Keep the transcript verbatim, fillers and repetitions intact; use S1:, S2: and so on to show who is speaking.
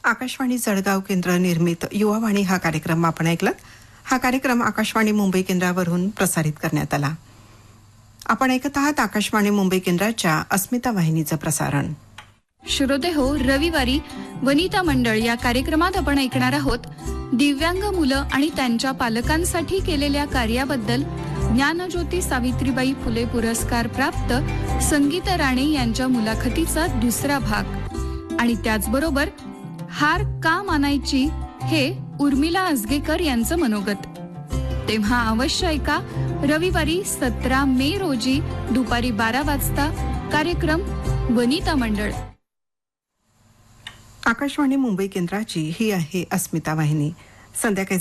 S1: आकाशवाणी जळगाव केंद्र निर्मित युवावाणी हा कार्यक्रम आपण ऐकलात. हा कार्यक्रम आकाशवाणी मुंबई केंद्रावरून प्रसारित करण्यात आला. आपण ऐकत आहात आकाशवाणी मुंबई केंद्राच्या अस्मिता वाहिनीचं प्रसारण.
S2: श्रोते हो, रविवारी वनिता मंडळ या कार्यक्रमात आपण ऐकणार आहोत दिव्यांग मुलं आणि त्यांच्या पालकांसाठी केलेल्या कार्याबद्दल ज्ञानज्योती सावित्रीबाई फुले पुरस्कार प्राप्त संगीत राणे यांच्या मुलाखतीचा दुसरा भाग आणि त्याचबरोबर हार का मानायची हे उर्मिला आजगेकर यांचं मनोगत. तेव्हा अवश्य ऐका रविवारी सतरा मे रोजी दुपारी बारा वाजता कार्यक्रम वनिता मंडळ.
S1: आकाशवाणी मुंबई केंद्राची ही आहे अस्मिता वाहिनी. संध्याकाळी